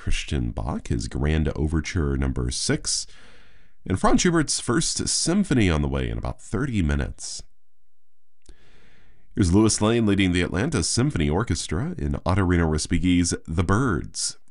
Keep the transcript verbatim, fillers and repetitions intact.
Christian Bach, his Grand Overture number six, and Franz Schubert's First Symphony on the way in about thirty minutes. Here's Louis Lane leading the Atlanta Symphony Orchestra in Ottorino Respighi's The Birds.